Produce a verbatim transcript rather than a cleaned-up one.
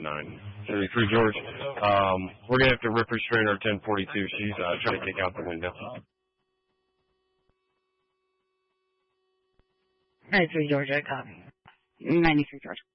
nine. seventy-three, George. Um, we're going to have to rip restrain our ten forty-two. She's uh, trying to kick out the window. ninety-three, Georgia, copy. ninety-three, Georgia.